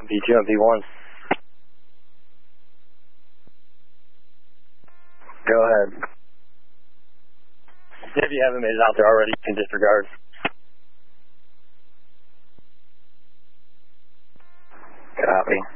V2 and V1. Go ahead. If you haven't made it out there already, you can disregard. Copy.